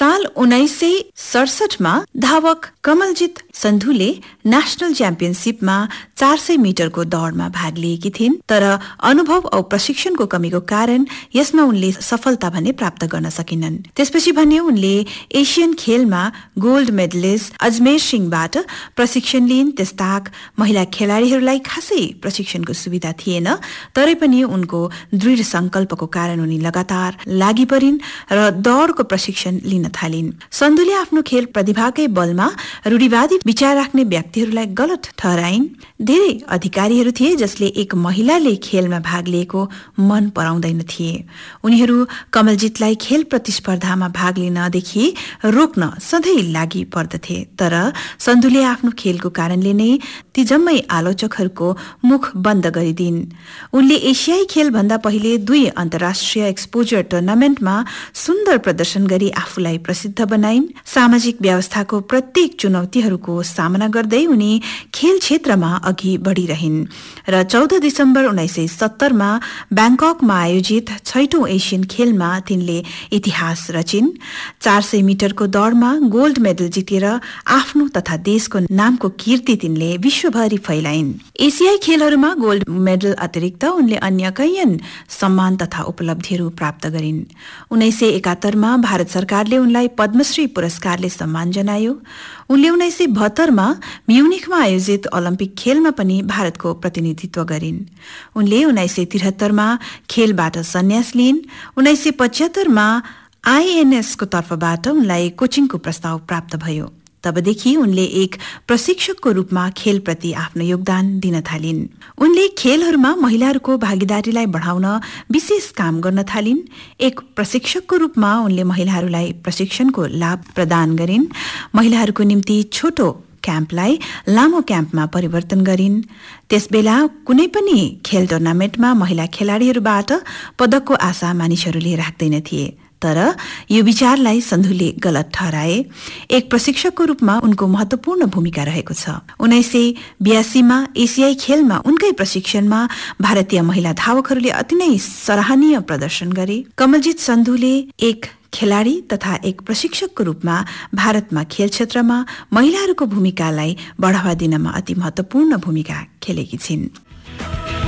साल 1967 मा धावक कमलजीत सन्धुले नेशनल च्याम्पियनशिपमा 400 मिटरको दौडमा भाग लिएकी थिइन्, तर अनुभव औ प्रशिक्षणको कमीको कारण यसमा उनले सफलता भने प्राप्त गर्न सकिनन्। त्यसपछि भने उनले एसियन खेलमा गोल्ड मेडलिस्ट अजमेर सिंहबाट प्रशिक्षण लिइन्। त्यसताक महिला खेलाडीहरूलाई खासै प्रशिक्षणको सुविधा थिएन, तरै पनि उनको दृढ संकल्पको कारण उनी लगातार लागि परिन् र दौडको प्रशिक्षण लिन थालिन्। सन्धुले आफ्नो खेल प्रतिभाकै बलमा रूढिवादी विचार राख्ने व्यक्तिहरूलाई गलत ठहराइन्। धेरै अधिकारीहरू थिए जसले एक महिलाले खेलमा भाग लिएको मन पराउँदैन थिए। उनीहरू कमलजीतलाई खेल प्रतिस्पर्धामा भाग लिनदेखि रोक्न सधैँ लागि पर्दथे, तर सन्धुले आफ्नो खेलको कारणले नै ती जम्मै आलोचकहरूको मुख बन्द गरिदिन्। उनले एसियाई खेलभन्दा पहिले 2 अन्तर्राष्ट्रिय एक्सपोजर टुर्नामेन्टमा सुन्दर प्रदर्शन गरी आफूलाई प्रसिद्ध बनाइन्। सामाजिक व्यवस्थाको प्रत्येक चुनौतीहरूको सामना गर्दै उनी खेल क्षेत्रमा अघि बढिरहिन् र 14 दिसम्बर 1970 मा ब्याङ्ककमा आयोजित 6औं एसियन खेलमा तिनले इतिहास रचिन्। 400 मिटरको दौडमा गोल्ड मेडल जितेर आफ्नो तथा देशको नामको कीर्ति तिनले विश्वभरि फैलाइन्। एसियाई खेलहरूमा गोल्ड मेडल अतिरिक्त उनले अन्य कैयन सम्मान तथा उपलब्धिहरू प्राप्त गरिन्। 1971 मा भारत सरकारले उनलाई पद्मश्री पुरस्कारले सम्मान जनायो। उनले 1972 मा म्युनिखमा आयोजित ओलम्पिक खेलमा पनि भारतको प्रतिनिधित्व गरिन्। उनले 1973 मा खेलबाट सन्यास लिइन्। 1975 मा आईएनएस को तर्फबाट उनलाई कोचिङको प्रस्ताव प्राप्त भयो। तबदेखि उनले एक प्रशिक्षकको रूपमा खेलप्रति आफ्नो योगदान दिन थालिन्। उनले खेलहरूमा महिलाहरूको भागीदारीलाई बढाउन विशेष काम गर्न थालिन्। एक प्रशिक्षकको रूपमा उनले महिलाहरूलाई प्रशिक्षणको लाभ प्रदान गरिन्। महिलाहरूको निम्ति छोटो क्याम्पलाई लामो क्याम्पमा परिवर्तन गरिन्। त्यसबेला कुनै पनि खेल टुर्नामेन्टमा महिला खेलाडीहरूबाट पदकको आशा मानिसहरूले राख्दैन थिए, तर यो विचारलाई सन्धुले गलत ठहराए। एक प्रशिक्षकको रूपमा उनको महत्वपूर्ण भूमिका रहेको छ। 1982 मा एसियाई खेलमा उनकै प्रशिक्षणमा भारतीय महिला धावकहरूले अति नै सराहनीय प्रदर्शन गरे। कमलजीत सन्धुले एक खेलाडी तथा एक प्रशिक्षकको रूपमा भारतमा खेल क्षेत्रमा महिलाहरूको भूमिकालाई बढावा दिनमा अति महत्वपूर्ण भूमिका खेलेकी छिन्।